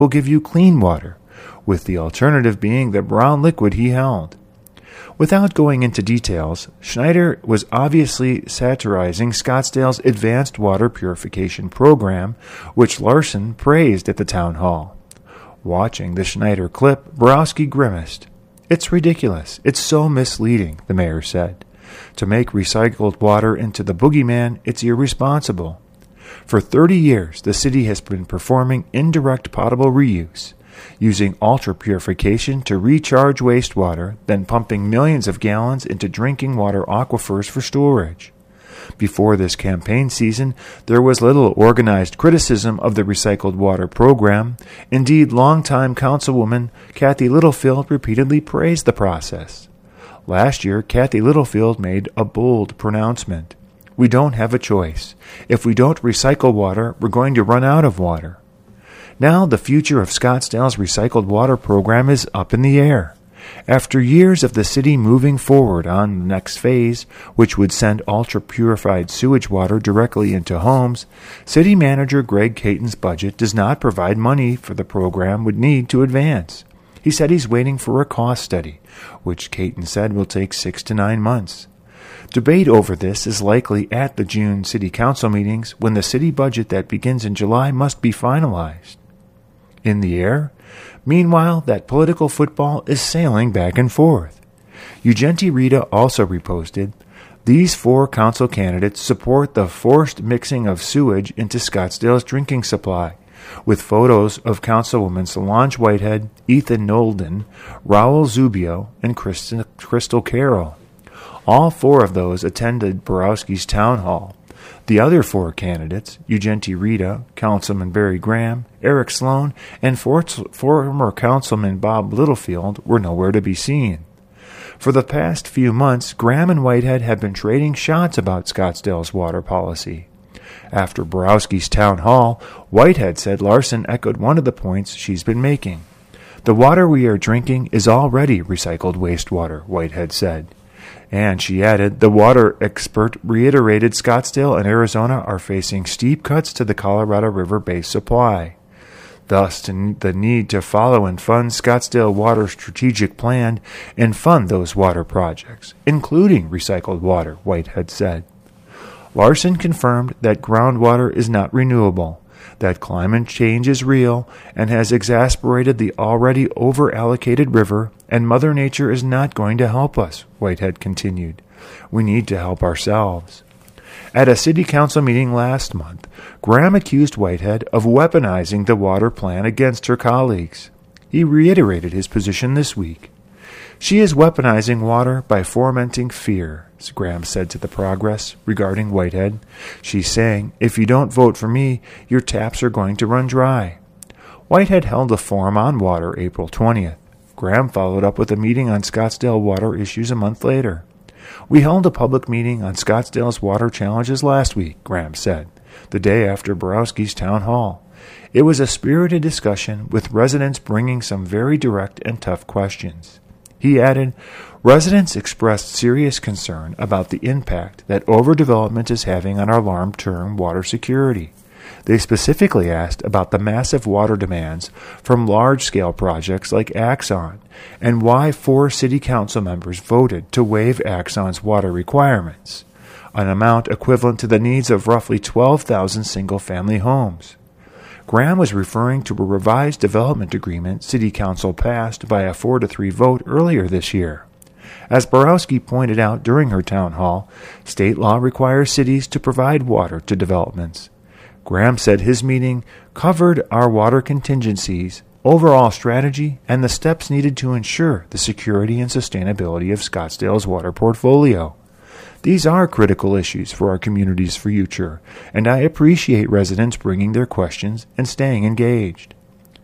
will give you clean water, with the alternative being the brown liquid he held. Without going into details, Schneider was obviously satirizing Scottsdale's advanced water purification program, which Larson praised at the town hall. Watching the Schneider clip, Borowski grimaced. "It's ridiculous. It's so misleading," the mayor said. "To make recycled water into the boogeyman, it's irresponsible. For 30 years, the city has been performing indirect potable reuse, using ultra-purification to recharge wastewater, then pumping millions of gallons into drinking water aquifers for storage. Before this campaign season, there was little organized criticism of the recycled water program. Indeed, longtime councilwoman Kathy Littlefield repeatedly praised the process. Last year, Kathy Littlefield made a bold pronouncement. We don't have a choice. If we don't recycle water, we're going to run out of water. Now the future of Scottsdale's recycled water program is up in the air. After years of the city moving forward on the next phase, which would send ultra-purified sewage water directly into homes, City Manager Greg Caton's budget does not provide money for the program would need to advance. He said he's waiting for a cost study, which Caton said will take 6 to 9 months. Debate over this is likely at the June City Council meetings, when the city budget that begins in July must be finalized. In the air, meanwhile, that political football is sailing back and forth. Ugenti Rita also reposted, "These 4 council candidates support the forced mixing of sewage into Scottsdale's drinking supply," with photos of Councilwoman Solange Whitehead, Ethan Nolden, Raul Zubio, and Crystal Carroll. All 4 of those attended Borowski's town hall. The other 4 candidates, Ugenti Rita, Councilman Barry Graham, Eric Sloan, and former Councilman Bob Littlefield, were nowhere to be seen. For the past few months, Graham and Whitehead have been trading shots about Scottsdale's water policy. After Borowski's town hall, Whitehead said Larson echoed one of the points she's been making. "The water we are drinking is already recycled wastewater," Whitehead said. And she added, the water expert reiterated Scottsdale and Arizona are facing steep cuts to the Colorado River-based supply. Thus, the need to follow and fund Scottsdale Water Strategic Plan and fund those water projects, including recycled water, Whitehead said. Larson confirmed that groundwater is not renewable, that climate change is real and has exacerbated the already over-allocated river, and Mother Nature is not going to help us, Whitehead continued. We need to help ourselves. At a city council meeting last month, Graham accused Whitehead of weaponizing the water plan against her colleagues. He reiterated his position this week. She is weaponizing water by fomenting fear, Graham said to the Progress regarding Whitehead. She's saying, if you don't vote for me, your taps are going to run dry. Whitehead held a forum on water April 20th. Graham followed up with a meeting on Scottsdale water issues a month later. We held a public meeting on Scottsdale's water challenges last week, Graham said, the day after Borowski's town hall. It was a spirited discussion with residents bringing some very direct and tough questions. He added, residents expressed serious concern about the impact that overdevelopment is having on our long-term water security. They specifically asked about the massive water demands from large-scale projects like Axon and why 4 city council members voted to waive Axon's water requirements, an amount equivalent to the needs of roughly 12,000 single-family homes. Graham was referring to a revised development agreement City Council passed by a 4-3 vote earlier this year. As Borowski pointed out during her town hall, state law requires cities to provide water to developments. Graham said his meeting covered our water contingencies, overall strategy, and the steps needed to ensure the security and sustainability of Scottsdale's water portfolio. These are critical issues for our community's future, and I appreciate residents bringing their questions and staying engaged.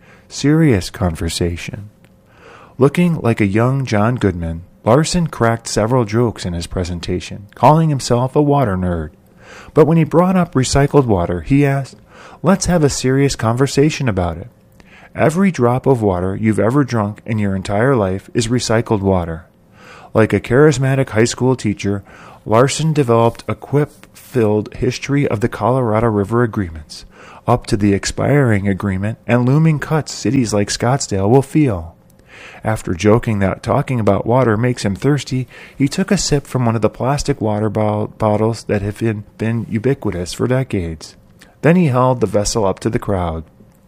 Serious conversation. Looking like a young John Goodman, Larson cracked several jokes in his presentation, calling himself a water nerd. But when he brought up recycled water, he asked, let's have a serious conversation about it. Every drop of water you've ever drunk in your entire life is recycled water. Like a charismatic high school teacher, Larson developed a quip-filled history of the Colorado River agreements, up to the expiring agreement and looming cuts cities like Scottsdale will feel. After joking that talking about water makes him thirsty, he took a sip from one of the plastic water bottles that have been ubiquitous for decades. Then he held the vessel up to the crowd.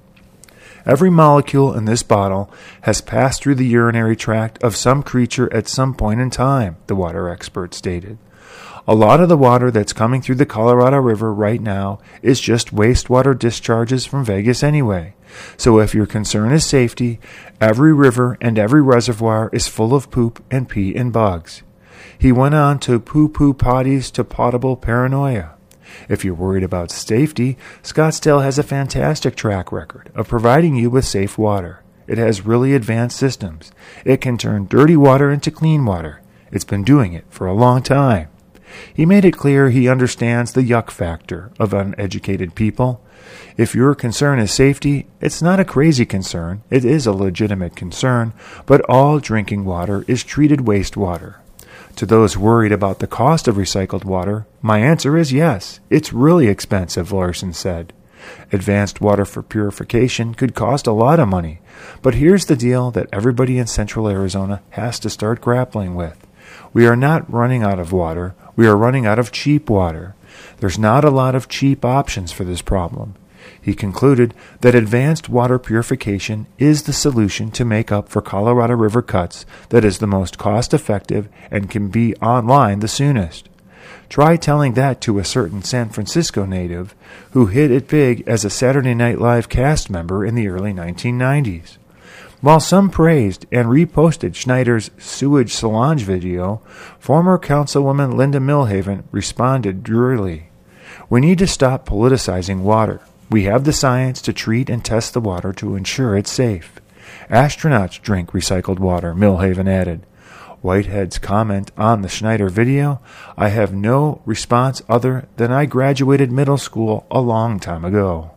Every molecule in this bottle has passed through the urinary tract of some creature at some point in time, the water expert stated. A lot of the water that's coming through the Colorado River right now is just wastewater discharges from Vegas anyway. So if your concern is safety, every river and every reservoir is full of poop and pee and bugs. He went on to poo-poo potties to potable paranoia. If you're worried about safety, Scottsdale has a fantastic track record of providing you with safe water. It has really advanced systems. It can turn dirty water into clean water. It's been doing it for a long time. He made it clear he understands the yuck factor of uneducated people. If your concern is safety, it's not a crazy concern. It is a legitimate concern, but all drinking water is treated wastewater. To those worried about the cost of recycled water, my answer is yes. It's really expensive, Larson said. Advanced water for purification could cost a lot of money, but here's the deal that everybody in Central Arizona has to start grappling with. We are not running out of water. We are running out of cheap water. There's not a lot of cheap options for this problem. He concluded that advanced water purification is the solution to make up for Colorado River cuts that is the most cost-effective and can be online the soonest. Try telling that to a certain San Francisco native who hit it big as a Saturday Night Live cast member in the early 1990s. While some praised and reposted Schneider's sewage Solange video, former Councilwoman Linda Milhaven responded drearily, "We need to stop politicizing water. We have the science to treat and test the water to ensure it's safe. Astronauts drink recycled water," Milhaven added. Whitehead's comment on the Schneider video, "I have no response other than I graduated middle school a long time ago."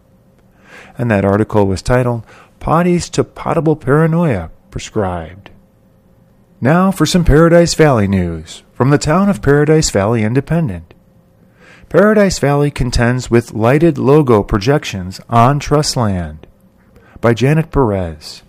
And that article was titled, "Potties to Potable Paranoia Prescribed." Now for some Paradise Valley news from the town of Paradise Valley Independent. Paradise Valley contends with lighted logo projections on trust land by Janet Perez.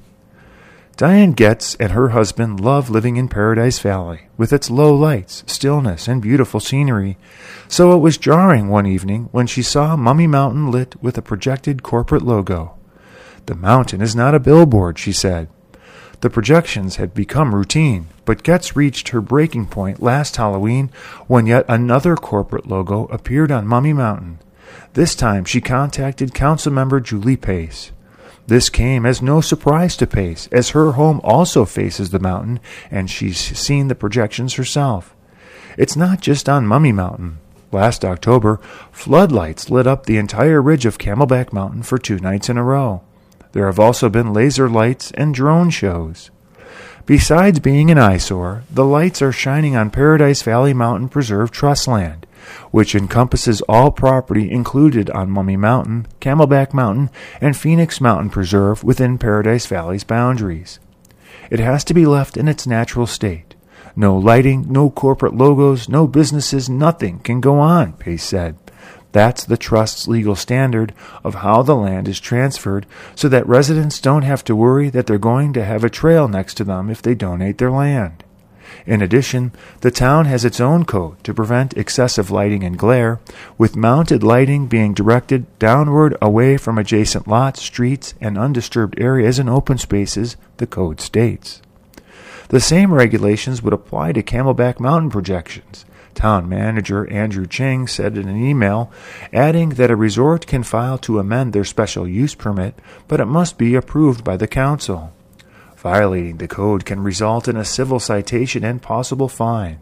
Diane Getz and her husband love living in Paradise Valley with its low lights, stillness, and beautiful scenery, so it was jarring one evening when she saw Mummy Mountain lit with a projected corporate logo. "The mountain is not a billboard," she said. The projections had become routine, but Getz reached her breaking point last Halloween when yet another corporate logo appeared on Mummy Mountain. This time she contacted Councilmember Julie Pace. This came as no surprise to Pace, as her home also faces the mountain and she's seen the projections herself. It's not just on Mummy Mountain. Last October, floodlights lit up the entire ridge of Camelback Mountain for 2 nights in a row. There have also been laser lights and drone shows. Besides being an eyesore, the lights are shining on Paradise Valley Mountain Preserve Trust Land, which encompasses all property included on Mummy Mountain, Camelback Mountain, and Phoenix Mountain Preserve within Paradise Valley's boundaries. It has to be left in its natural state. No lighting, no corporate logos, no businesses, nothing can go on, Pace said. That's the trust's legal standard of how the land is transferred so that residents don't have to worry that they're going to have a trail next to them if they donate their land. In addition, the town has its own code to prevent excessive lighting and glare, with mounted lighting being directed downward away from adjacent lots, streets, and undisturbed areas and open spaces, the code states. The same regulations would apply to Camelback Mountain projections. Town manager Andrew Ching said in an email, adding that a resort can file to amend their special use permit, but it must be approved by the council. Violating the code can result in a civil citation and possible fine.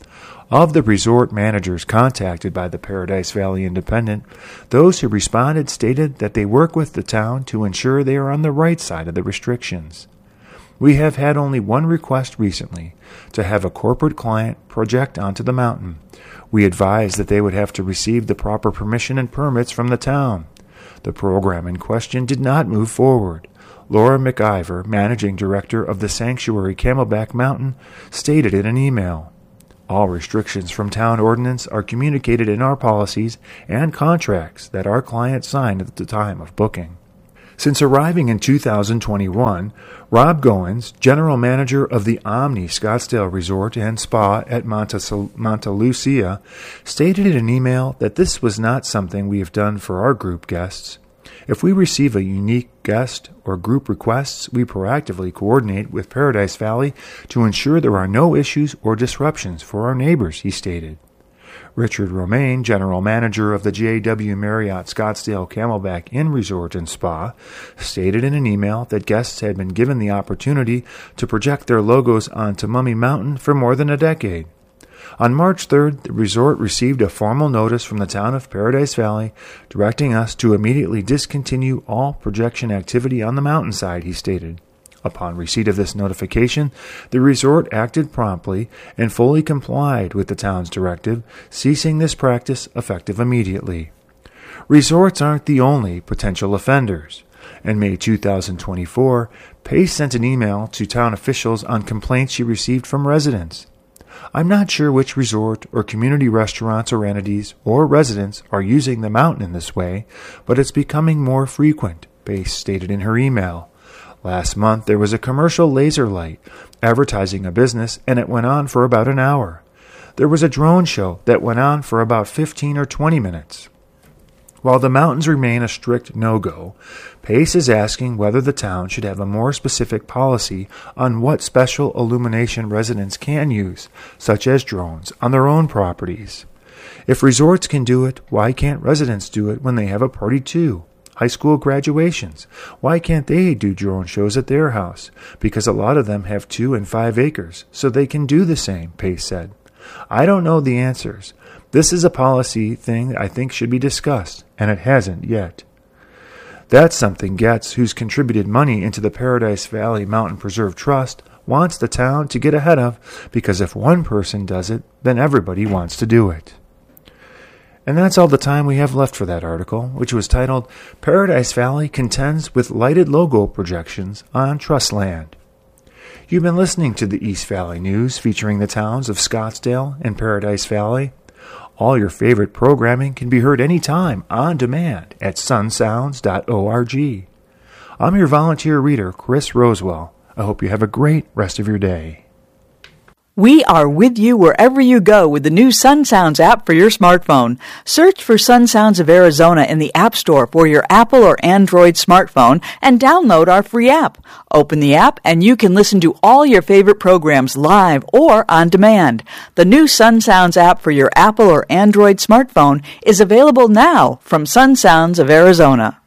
Of the resort managers contacted by the Paradise Valley Independent, those who responded stated that they work with the town to ensure they are on the right side of the restrictions. We have had only one request recently, to have a corporate client project onto the mountain. We advised that they would have to receive the proper permission and permits from the town. The program in question did not move forward. Laura McIver, managing director of the Sanctuary Camelback Mountain, stated in an email, "All restrictions from town ordinance are communicated in our policies and contracts that our clients signed at the time of booking." Since arriving in 2021, Rob Goins, general manager of the Omni Scottsdale Resort and Spa at Monte Lucia, stated in an email that this was not something we have done for our group guests. If we receive a unique guest or group requests, we proactively coordinate with Paradise Valley to ensure there are no issues or disruptions for our neighbors, he stated. Richard Romaine, general manager of the J.W. Marriott Scottsdale Camelback Inn Resort and Spa, stated in an email that guests had been given the opportunity to project their logos onto Mummy Mountain for more than a decade. On March 3rd, the resort received a formal notice from the town of Paradise Valley directing us to immediately discontinue all projection activity on the mountainside, he stated. Upon receipt of this notification, the resort acted promptly and fully complied with the town's directive, ceasing this practice effective immediately. Resorts aren't the only potential offenders. In May 2024, Pace sent an email to town officials on complaints she received from residents. "I'm not sure which resort or community restaurants or entities or residents are using the mountain in this way, but it's becoming more frequent," Pace stated in her email. Last month, there was a commercial laser light advertising a business, and it went on for about an hour. There was a drone show that went on for about 15 or 20 minutes. While the mountains remain a strict no-go, Pace is asking whether the town should have a more specific policy on what special illumination residents can use, such as drones, on their own properties. If resorts can do it, why can't residents do it when they have a party too? High school graduations. Why can't they do drone shows at their house? Because a lot of them have 2 and 5 acres, so they can do the same, Pace said. "I don't know the answers. This is a policy thing I think should be discussed, and it hasn't yet." That's something Getz, who's contributed money into the Paradise Valley Mountain Preserve Trust, wants the town to get ahead of, because if one person does it, then everybody wants to do it. And that's all the time we have left for that article, which was titled, "Paradise Valley Contends with Lighted Logo Projections on Trust Land." You've been listening to the East Valley News featuring the towns of Scottsdale and Paradise Valley. All your favorite programming can be heard anytime on demand at sunsounds.org. I'm your volunteer reader, Chris Rosewell. I hope you have a great rest of your day. We are with you wherever you go with the new Sun Sounds app for your smartphone. Search for Sun Sounds of Arizona in the App Store for your Apple or Android smartphone and download our free app. Open the app and you can listen to all your favorite programs live or on demand. The new Sun Sounds app for your Apple or Android smartphone is available now from Sun Sounds of Arizona.